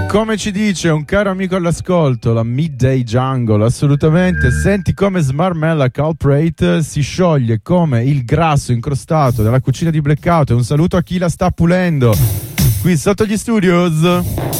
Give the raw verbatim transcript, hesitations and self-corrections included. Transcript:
Come ci dice un caro amico all'ascolto, la Midday Jungle, assolutamente. Senti come Smarmella Culprate si scioglie come il grasso incrostato della cucina di Blackout. Un saluto a chi la sta pulendo qui sotto gli studios.